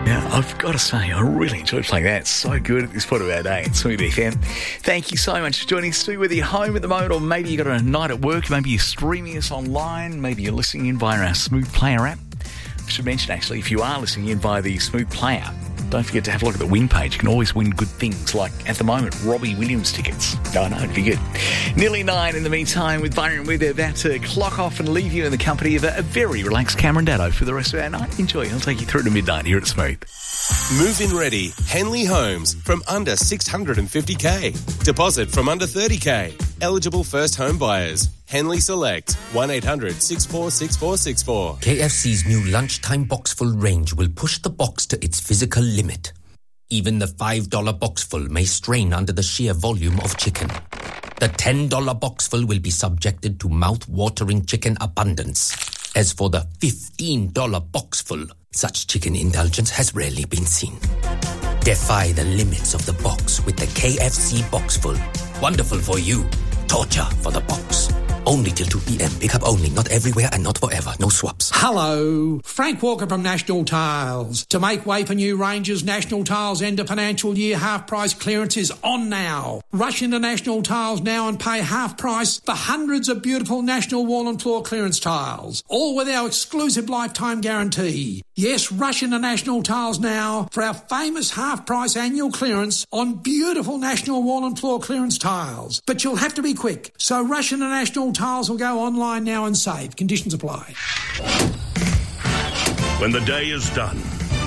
Yeah, I've got to say, I really enjoyed playing that. It's so good at this point of our day. It's Smooth FM. Thank you so much for joining us too, whether you're home at the moment or maybe you've got a night at work, maybe you're streaming us online, maybe you're listening in via our Smooth Player app. I should mention, actually, if you are listening in via the Smooth Player, don't forget to have a look at the win page. You can always win good things, like, at the moment, Robbie Williams tickets. I know, it'd be good. Nearly 9 in the meantime with Byron. We're about to clock off and leave you in the company of a very relaxed Cameron Daddo for the rest of our night. Enjoy. I'll take you through to midnight here at Smooth. Move-in ready. Henley Homes from under 650k. Deposit from under 30k. Eligible first home buyers. Henley Select. 1-800-646464. KFC's new lunchtime boxful range will push the box to its physical limit. Even the $5 boxful may strain under the sheer volume of chicken. The $10 boxful will be subjected to mouth-watering chicken abundance. As for the $15 boxful, such chicken indulgence has rarely been seen. Defy the limits of the box with the KFC Boxful. Wonderful for you. Torture for the box. Only till 2 p.m. Pick up only. Not everywhere and not forever. No swaps. Hello. Frank Walker from National Tiles. To make way for new ranges, National Tiles end of financial year half-price clearance is on now. Rush into National Tiles now and pay half price for hundreds of beautiful National wall and floor clearance tiles. All with our exclusive lifetime guarantee. Yes, rush into National Tiles now for our famous half-price annual clearance on beautiful National wall and floor clearance tiles. But you'll have to be quick, so rush into National Tiles or go online now and save. Conditions apply. When the day is done,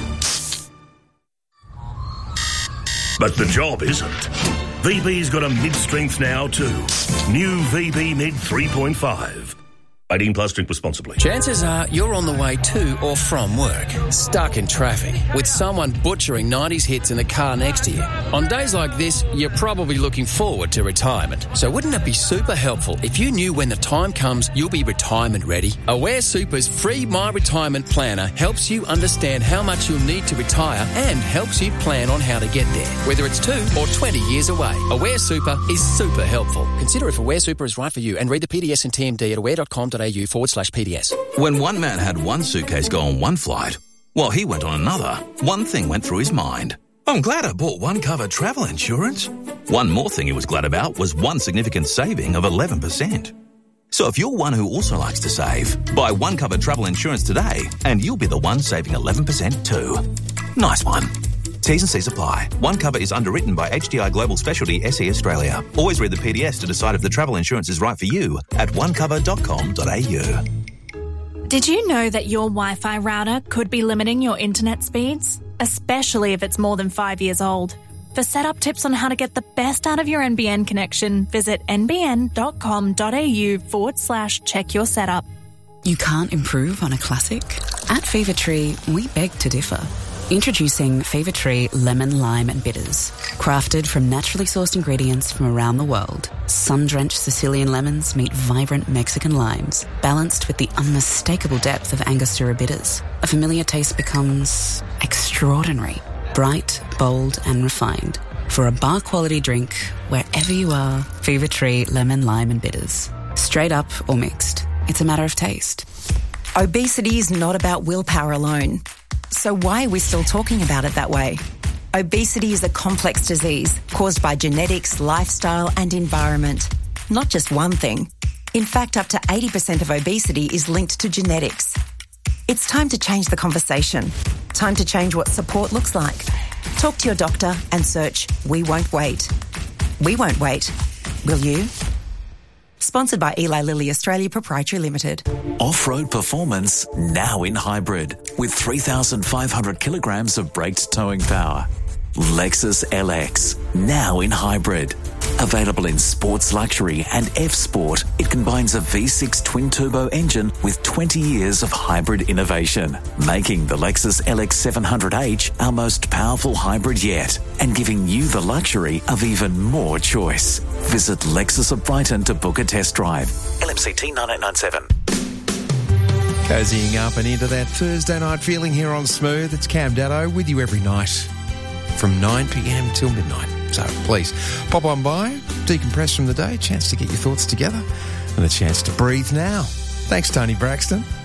but the job isn't, VB's got a mid-strength now too. New VB Mid 3.5. 18 plus, drink responsibly. Chances are you're on the way to or from work, stuck in traffic, with someone butchering 90s hits in the car next to you. On days like this, you're probably looking forward to retirement. So wouldn't it be super helpful if you knew when the time comes you'll be retirement ready? Aware Super's free My Retirement Planner helps you understand how much you'll need to retire and helps you plan on how to get there, whether it's 2 or 20 years away. Aware Super is super helpful. Consider if Aware Super is right for you and read the PDS and TMD at aware.com.au/PDS. When one man had one suitcase go on one flight, while he went on another, one thing went through his mind. I'm glad I bought One Cover travel insurance. One more thing he was glad about was one significant saving of 11%. So if you're one who also likes to save, buy One Cover travel insurance today and you'll be the one saving 11% too. Nice one. T's and C's apply. One Cover is underwritten by HDI Global Specialty SE Australia. Always read the PDS to decide if the travel insurance is right for you at onecover.com.au. Did you know that your Wi-Fi router could be limiting your internet speeds? Especially if it's more than 5 years old. For setup tips on how to get the best out of your NBN connection, visit nbn.com.au/check your setup. You can't improve on a classic? At Fever Tree, we beg to differ. Introducing Fever Tree Lemon, Lime and Bitters. Crafted from naturally sourced ingredients from around the world, sun-drenched Sicilian lemons meet vibrant Mexican limes, balanced with the unmistakable depth of Angostura bitters. A familiar taste becomes extraordinary, bright, bold and refined. For a bar-quality drink, wherever you are, Fever Tree Lemon, Lime and Bitters. Straight up or mixed, it's a matter of taste. Obesity is not about willpower alone. So why are we still talking about it that way? Obesity is a complex disease caused by genetics, lifestyle and environment. Not just one thing. In fact, up to 80% of obesity is linked to genetics. It's time to change the conversation. Time to change what support looks like. Talk to your doctor and search We Won't Wait. We won't wait. Will you? Sponsored by Eli Lilly Australia Proprietary Limited. Off-road performance now in hybrid with 3,500 kilograms of braked towing power. Lexus LX now in hybrid. Available in Sports Luxury and F-Sport, it combines a V6 twin-turbo engine with 20 years of hybrid innovation, making the Lexus LX 700H our most powerful hybrid yet and giving you the luxury of even more choice. Visit Lexus of Brighton to book a test drive. LMCT 9897. Cozying up and into that Thursday night feeling here on Smooth. It's Cam Daddo with you every night from 9 p.m. till midnight. So please pop on by, decompress from the day, chance to get your thoughts together and a chance to breathe now. Thanks, Tony Braxton.